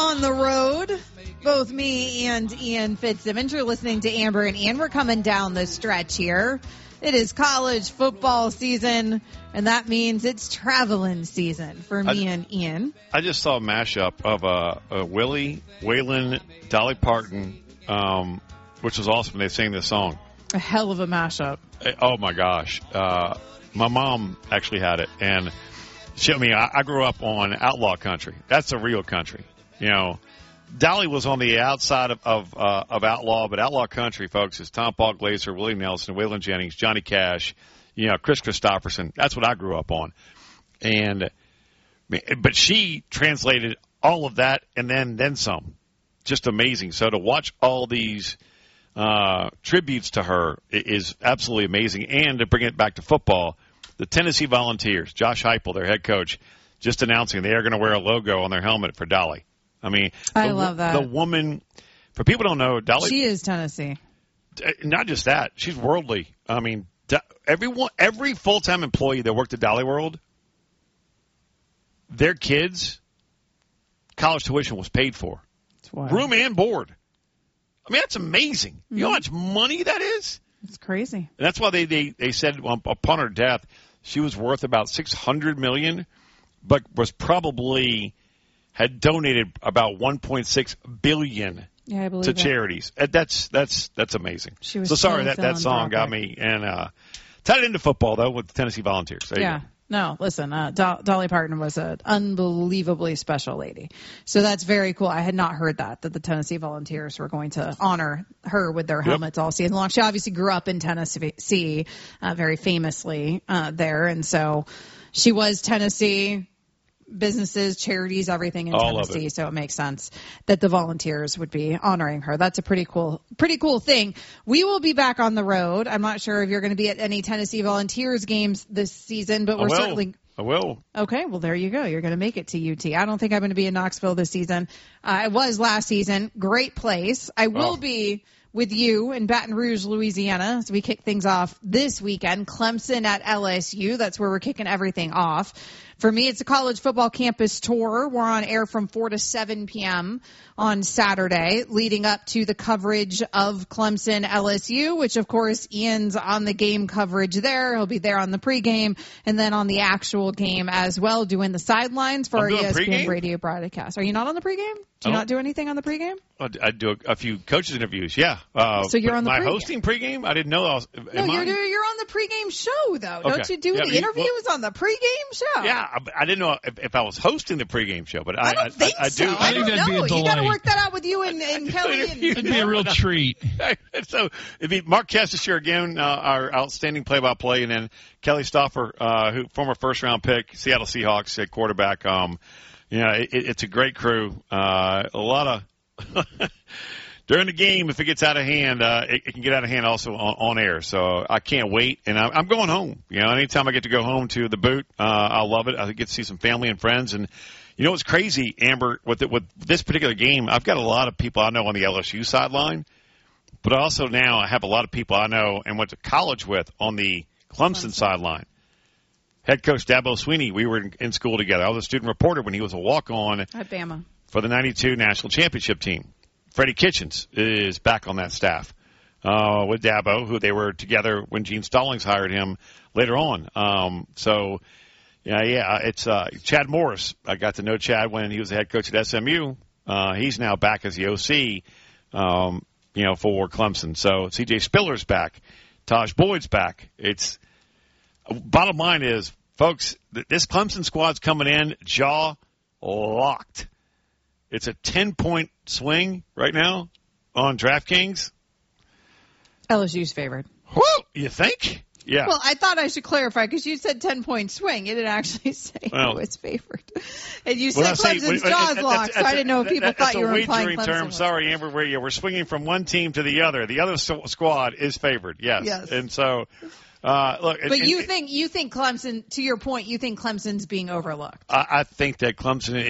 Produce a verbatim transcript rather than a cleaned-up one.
on the road. Both me and Ian Fitzsimmons. You're listening to Amber and Ian. We're coming down the stretch here. It is college football season, and that means it's traveling season for me I, and Ian. I just saw a mashup of uh, uh, Willie, Waylon, Dolly Parton, um, which was awesome. They sang this song. A hell of a mashup. Oh, my gosh. Uh, my mom actually had it, and she, I mean, I, I grew up on outlaw country. That's the real country. You know, Dolly was on the outside of of, uh, of outlaw, but outlaw country, folks, is Tom Paul Glaser, Willie Nelson, Waylon Jennings, Johnny Cash, you know, Chris Christopherson. That's what I grew up on. And but she translated all of that and then then some. Just amazing. So to watch all these uh, tributes to her is absolutely amazing. And to bring it back to football, the Tennessee Volunteers, Josh Heupel, their head coach, just announcing they are going to wear a logo on their helmet for Dolly. I mean, I the, love that. The woman, for people who don't know, Dolly. She is Tennessee. Not just that. She's worldly. I mean, everyone, every full-time employee that worked at Dolly World, their kids' college tuition was paid for. Room and board. I mean, that's amazing. Mm-hmm. You know how much money that is? It's crazy. And that's why they, they, they said um, upon her death, she was worth about six hundred million dollars, but was probably had donated about one point six billion dollars yeah, I believe to that. charities. That's that's that's amazing. She was so sorry so that that song got me and uh, tied it into football though with the Tennessee Volunteers. There yeah. You go. No, listen, uh, Do- Dolly Parton was an unbelievably special lady. So that's very cool. I had not heard that, that the Tennessee Volunteers were going to honor her with their helmets yep. all season long. She obviously grew up in Tennessee, uh, very famously uh, there. And so she was Tennessee. Businesses, charities, everything in All Tennessee, it. So it makes sense that the Volunteers would be honoring her. That's a pretty cool, pretty cool thing. We will be back on the road. I'm not sure if you're going to be at any Tennessee Volunteers games this season, but we're I will. certainly. I will. Okay, well, there you go. You're going to make it to U T. I don't think I'm going to be in Knoxville this season. Uh, I was last season. Great place. I will oh. be with you in Baton Rouge, Louisiana, as we kick things off this weekend. Clemson at L S U. That's where we're kicking everything off. For me, it's a college football campus tour. We're on air from four to seven p.m. on Saturday, leading up to the coverage of Clemson L S U, which, of course, Ian's on the game coverage there. He'll be there on the pregame and then on the actual game as well, doing the sidelines for I'm our doing E S P N pregame? radio broadcast. Are you not on the pregame? Do you not do anything on the pregame? I do a, a few coaches interviews, yeah. Uh, so you're on the my pregame. hosting pregame? I didn't know I was. No, you're, I? you're on the pregame show, though. Okay. Don't you do yeah, the interviews well, on the pregame show? Yeah, I, I didn't know if, if I was hosting the pregame show, but I, I don't I, think I, I so. do. I, I don't know. You got to work that out with you and, and Kelly. And, It'd be a real treat. So it'd be Mark Kestecher again, uh, our outstanding play-by-play, and then Kelly Stoffer, uh, who former first-round pick, Seattle Seahawks at quarterback. Um, you know, it, it's a great crew. Uh, a lot of during the game, if it gets out of hand, uh, it, it can get out of hand also on, on air. So I can't wait, and I'm, I'm going home. You know, anytime I get to go home to the boot, uh, I love it. I get to see some family and friends, and you know what's crazy, Amber, with the, with this particular game, I've got a lot of people I know on the L S U sideline, but also now I have a lot of people I know and went to college with on the Clemson, Clemson. sideline. Head coach Dabo Swinney, we were in, in school together. I was a student reporter when he was a walk-on at Bama for the ninety-two national championship team. Freddie Kitchens is back on that staff uh, with Dabo, who they were together when Gene Stallings hired him later on. Um, so, yeah, yeah, it's uh, Chad Morris. I got to know Chad when he was the head coach at S M U. Uh, he's now back as the O C, um, you know, for Clemson. So C J Spiller's back. Taj Boyd's back. It's bottom line is, folks, this Clemson squad's coming in jaw locked. It's a ten-point swing right now on DraftKings. L S U's favored. Whoa, you think? Yeah. Well, I thought I should clarify because you said ten-point swing. You didn't actually say well, who was favored. And you said well, Clemson's jaw's locked, so I didn't know if people thought you were implying Clemson. Term. Sorry, Amber, we're, yeah, we're swinging from one team to the other. The other squad is favored, yes. Yes. And so, uh, look. But and, you and, think you think Clemson, to your point, you think Clemson's being overlooked. I, I think that Clemson